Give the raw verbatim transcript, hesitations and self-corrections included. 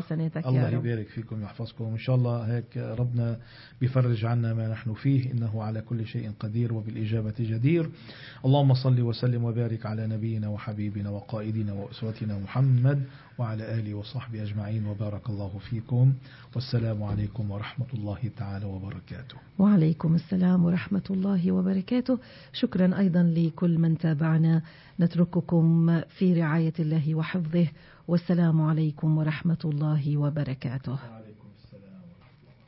حسناتك الله يا رب. يبارك فيكم ويحفظكم إن شاء الله. هيك ربنا بيفرج عنا ما نحن فيه، إنه على كل شيء قدير وبالإجابة جدير. اللهم صل وسلم وبارك على نبينا وحبيبنا وقائدنا وأسوتنا محمد وعلى آله وصحبه أجمعين، وبارك الله فيكم، والسلام عليكم ورحمة الله تعالى وبركاته. وعليكم السلام ورحمة الله وبركاته. شكرا أيضا لكل من تابعنا، نترككم في رعاية الله وحفظه، والسلام عليكم ورحمة الله وبركاته.